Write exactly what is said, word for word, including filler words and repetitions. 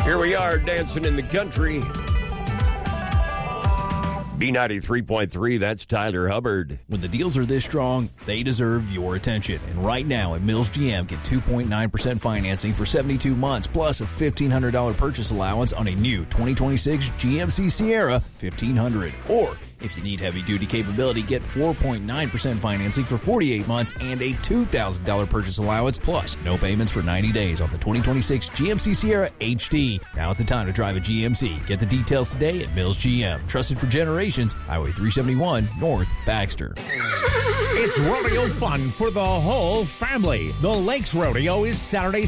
Here we are dancing in the country. B ninety-three point three, that's Tyler Hubbard. When the deals are this strong, they deserve your attention. And right now at Mills G M, get two point nine percent financing for seventy-two months, plus a fifteen hundred dollars purchase allowance on a new twenty twenty-six G M C Sierra fifteen hundred. Or, if you need heavy-duty capability, get four point nine percent financing for forty-eight months and a two thousand dollars purchase allowance, plus no payments for ninety days on the twenty twenty-six G M C Sierra H D. Now's the time to drive a G M C. Get the details today at Mills G M. Trusted for generations, Highway three seventy-one, North Baxter. It's rodeo fun for the whole family. The Lakes Rodeo is Saturday,